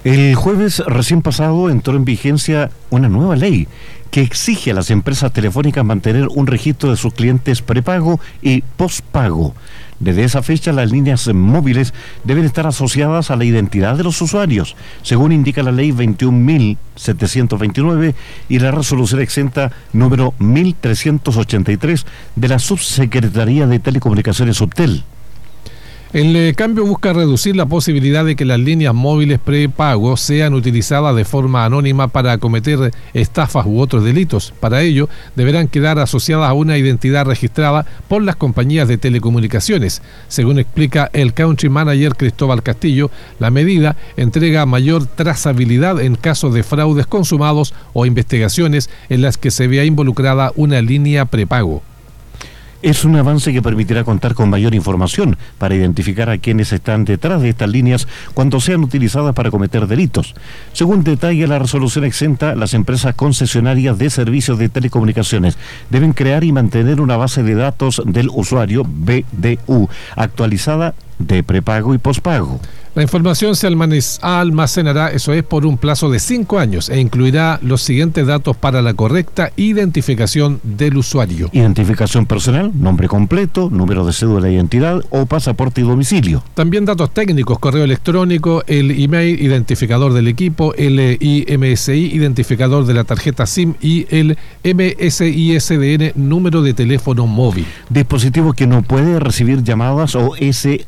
El jueves recién pasado entró en vigencia una nueva ley que exige a las empresas telefónicas mantener un registro de sus clientes prepago y pospago. Desde esa fecha, las líneas móviles deben estar asociadas a la identidad de los usuarios, según indica la ley 21.729 y la resolución exenta número 1383 de la Subsecretaría de Telecomunicaciones Subtel. El cambio busca reducir la posibilidad de que las líneas móviles prepago sean utilizadas de forma anónima para cometer estafas u otros delitos. Para ello, deberán quedar asociadas a una identidad registrada por las compañías de telecomunicaciones. Según explica el Country Manager Cristóbal Castillo, la medida entrega mayor trazabilidad en casos de fraudes consumados o investigaciones en las que se vea involucrada una línea prepago. Es un avance que permitirá contar con mayor información para identificar a quienes están detrás de estas líneas cuando sean utilizadas para cometer delitos. Según detalla la resolución exenta, las empresas concesionarias de servicios de telecomunicaciones deben crear y mantener una base de datos del usuario, BDU, actualizada de prepago y pospago. La información se almacenará, por un plazo de 5 años e incluirá los siguientes datos para la correcta identificación del usuario: identificación personal, nombre completo, número de cédula de identidad o pasaporte y domicilio. También datos técnicos, correo electrónico, el email, identificador del equipo, el IMSI, identificador de la tarjeta SIM y el MSISDN, número de teléfono móvil. Dispositivo que no puede recibir llamadas o SMS,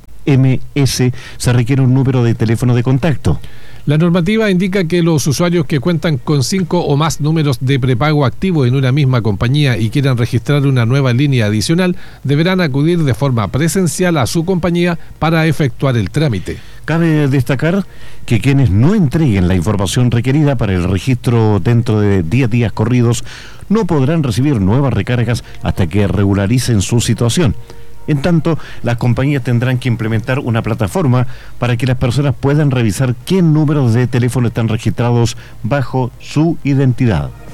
se requiere un número de teléfono de contacto. La normativa indica que los usuarios que cuentan con 5 o más números de prepago activo en una misma compañía y quieran registrar una nueva línea adicional, deberán acudir de forma presencial a su compañía para efectuar el trámite. Cabe destacar que quienes no entreguen la información requerida para el registro dentro de 10 días corridos no podrán recibir nuevas recargas hasta que regularicen su situación. En tanto, las compañías tendrán que implementar una plataforma para que las personas puedan revisar qué números de teléfono están registrados bajo su identidad.